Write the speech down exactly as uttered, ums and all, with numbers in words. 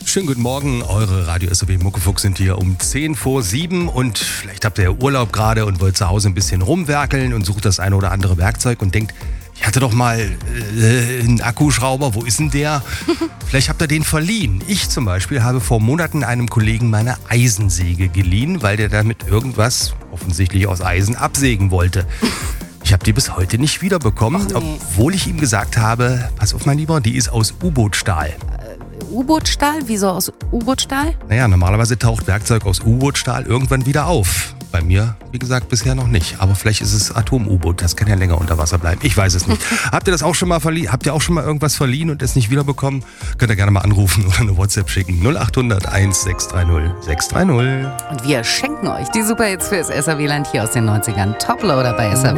Schönen guten Morgen, eure Radio S O W Muckefuchs sind hier um zehn vor sieben und vielleicht habt ihr Urlaub gerade und wollt zu Hause ein bisschen rumwerkeln und sucht das eine oder andere Werkzeug und denkt, ich hatte doch mal äh, einen Akkuschrauber, wo ist denn der? Vielleicht habt ihr den verliehen. Ich zum Beispiel habe vor Monaten einem Kollegen meine Eisensäge geliehen, weil der damit irgendwas offensichtlich aus Eisen absägen wollte. Ich habe die bis heute nicht wiederbekommen, Och, nee. obwohl ich ihm gesagt habe, pass auf mein Lieber, die ist aus U-Boot-Stahl. U-Boot-Stahl? Wieso aus U-Boot-Stahl? Naja, normalerweise taucht Werkzeug aus U-Boot-Stahl irgendwann wieder auf. Bei mir, wie gesagt, bisher noch nicht. Aber vielleicht ist es Atom-U-Boot, das kann ja länger unter Wasser bleiben. Ich weiß es nicht. Habt ihr das auch schon mal verliehen? Habt ihr auch schon mal irgendwas verliehen und es nicht wiederbekommen? Könnt ihr gerne mal anrufen oder eine WhatsApp schicken. null acht hundert eins sechs drei null sechs drei null. Und wir schenken euch die Superhits fürs S R W-Land hier aus den neunzigern. Toploader bei S R W.